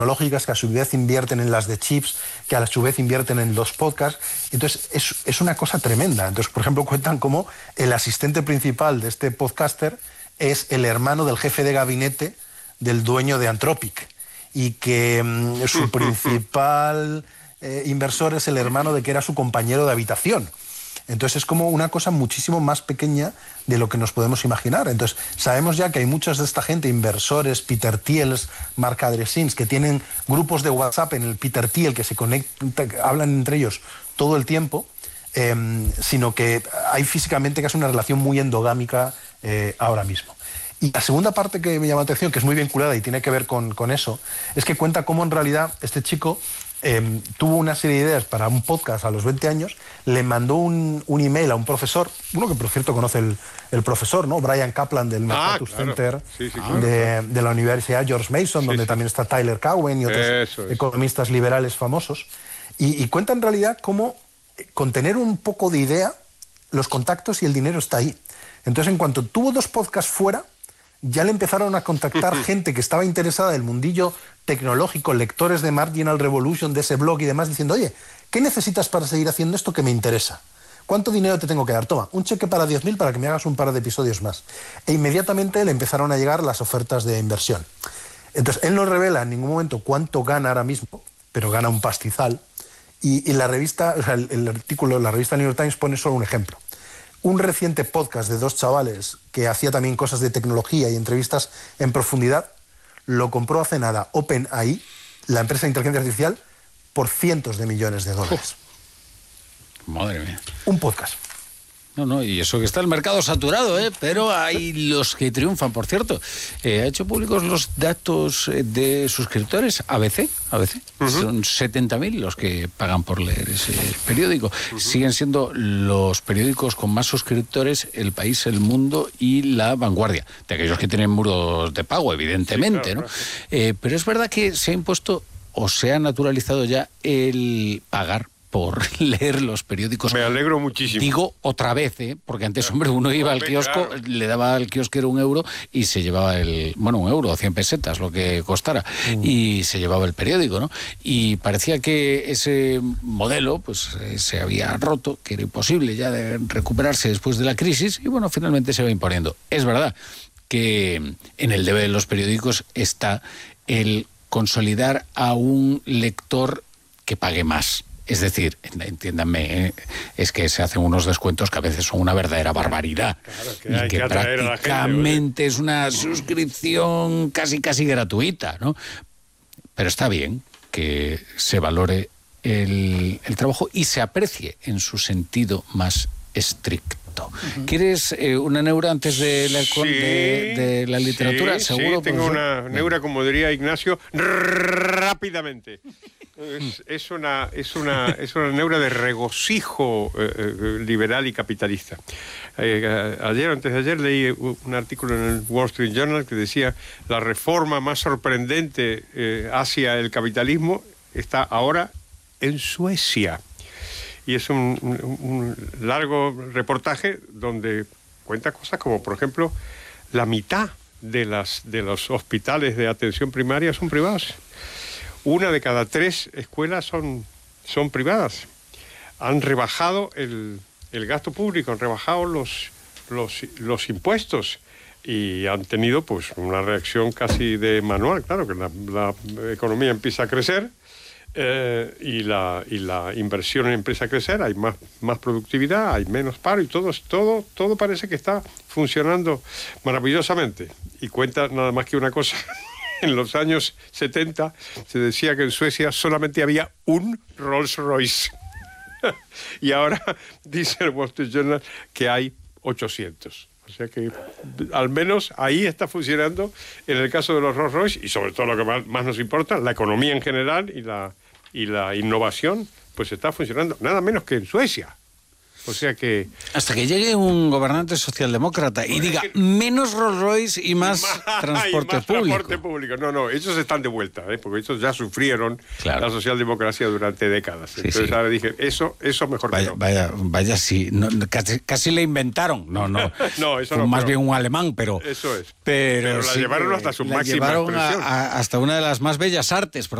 tecnológicas que a su vez invierten en las de chips, que a su vez invierten en los podcasts. Entonces es una cosa tremenda. Entonces, por ejemplo, cuentan cómo el asistente principal de este podcaster es el hermano del jefe de gabinete del dueño de Anthropic, y que su principal inversor es el hermano de que era su compañero de habitación. Entonces es como una cosa muchísimo más pequeña de lo que nos podemos imaginar. Entonces sabemos ya que hay muchos de esta gente, inversores, Peter Thiels, Marc Andreessens, que tienen grupos de WhatsApp en el Peter Thiel, que se conectan, hablan entre ellos todo el tiempo, sino que hay físicamente casi una relación muy endogámica ahora mismo. Y la segunda parte que me llama la atención, que es muy vinculada y tiene que ver con eso, es que cuenta cómo en realidad este chico tuvo una serie de ideas para un podcast a los 20 años, le mandó un email a un profesor, uno que por cierto conoce el profesor, ¿no? Brian Kaplan del MacArthur Center, de la Universidad George Mason, donde también está Tyler Cowen y otros economistas liberales famosos. Y cuenta en realidad cómo con tener un poco de idea, los contactos y el dinero está ahí. Entonces, en cuanto tuvo 2 podcasts fuera, ya le empezaron a contactar gente que estaba interesada del mundillo tecnológico, lectores de Marginal Revolution, de ese blog y demás, diciendo, oye, ¿qué necesitas para seguir haciendo esto que me interesa? ¿Cuánto dinero te tengo que dar? Toma, un cheque para 10.000 para que me hagas un par de episodios más. E inmediatamente le empezaron a llegar las ofertas de inversión. Entonces, él no revela en ningún momento cuánto gana ahora mismo, pero gana un pastizal. Y la revista, o sea, el artículo, la revista New York Times pone solo un ejemplo. Un reciente podcast de 2 chavales que hacía también cosas de tecnología y entrevistas en profundidad, lo compró hace nada OpenAI, la empresa de inteligencia artificial, por cientos de millones de dólares. Madre mía. Un podcast. No, y eso que está el mercado saturado, pero hay los que triunfan. Por cierto, ha hecho públicos los datos de suscriptores, ABC. Son 70.000 los que pagan por leer ese periódico. Siguen siendo los periódicos con más suscriptores, El País, El Mundo y La Vanguardia, de aquellos que tienen muros de pago, evidentemente, ¿no? Pero es verdad que se ha impuesto o se ha naturalizado ya el pagar por leer los periódicos. Me alegro muchísimo. Digo otra vez, porque antes, hombre, uno iba al kiosco, le daba al kiosquero 1 euro y se llevaba 1 euro, 100 pesetas, lo que costara, y se llevaba el periódico, ¿no? Y parecía que ese modelo, pues, se había roto, que era imposible ya de recuperarse después de la crisis, y bueno, finalmente se va imponiendo. Es verdad que en el deber de los periódicos está el consolidar a un lector que pague más. Es decir, entiéndanme, es que se hacen unos descuentos que a veces son una verdadera barbaridad. Claro, que prácticamente es una suscripción casi gratuita, ¿no? Pero está bien que se valore el trabajo y se aprecie en su sentido más estricto. ¿Quieres una neura antes de la literatura? Sí, ¿Seguro? Sí, tengo una neura, como diría Ignacio, rápidamente. Es una neura de regocijo liberal y capitalista. Antes de ayer, leí un artículo en el Wall Street Journal que decía la reforma más sorprendente hacia el capitalismo está ahora en Suecia. Y es un largo reportaje donde cuenta cosas como, por ejemplo, la mitad de los hospitales de atención primaria son privados. 1 de cada 3 escuelas son privadas. Han rebajado el gasto público, han rebajado los impuestos y han tenido pues una reacción casi de manual. Claro que la economía empieza a crecer y la inversión empieza a crecer, hay más productividad, hay menos paro y todo parece que está funcionando maravillosamente. Y cuenta nada más que una cosa. En los años 70 se decía que en Suecia solamente había un Rolls Royce. Y ahora dice el Wall Street Journal que hay 800. O sea que al menos ahí está funcionando, en el caso de los Rolls Royce, y sobre todo lo que más nos importa, la economía en general y la innovación, pues está funcionando nada menos que en Suecia. O sea que... Hasta que llegue un gobernante socialdemócrata y diga menos Rolls Royce y más transporte público. No, ellos están de vuelta, porque ellos ya sufrieron la socialdemocracia durante décadas. Entonces ahora dije, eso mejor que no. Vaya, sí. No, casi le inventaron. No, eso fue no. más bien un alemán, pero... Eso es. Pero la llevaron hasta su máxima expresión. expresión. Hasta una de las más bellas artes,